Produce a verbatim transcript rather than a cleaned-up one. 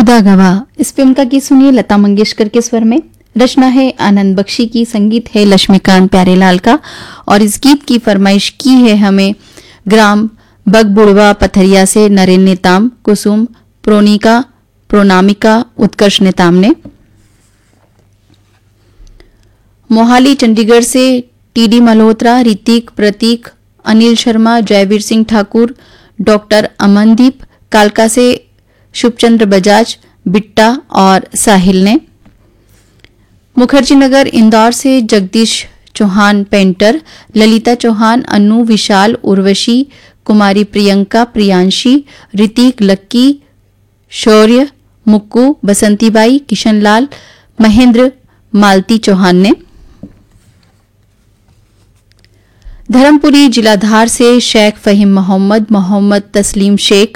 खुदा गवाह इस फिल्म का गीत सुनिए लता मंगेशकर के स्वर में। रचना है आनंद बख्शी की, संगीत है लक्ष्मीकांत प्यारेलाल का और इस गीत की फरमाइश की है हमें ग्राम बगबुड़वा पथरिया से नरेन नेताम, कुसुम, प्रोनिका, प्रोनामिका, उत्कर्ष नेताम ने। मोहाली चंडीगढ़ से टीडी मल्होत्रा, ऋतिक, प्रतीक, अनिल शर्मा, जयवीर सिंह ठाकुर, डॉक्टर अमनदीप, कालका से शुभचंद्र बजाज, बिट्टा और साहिल ने। मुखर्जी नगर इंदौर से जगदीश चौहान पेंटर, ललिता चौहान, अनु, विशाल, उर्वशी, कुमारी प्रियंका, प्रियांशी, ऋतिक, लक्की, शौर्य, मुक्कू, बसंतीबाई, किशनलाल, महेंद्र, मालती चौहान ने। धर्मपुरी जिला धार से शेख फहीम मोहम्मद, मोहम्मद तस्लीम शेख,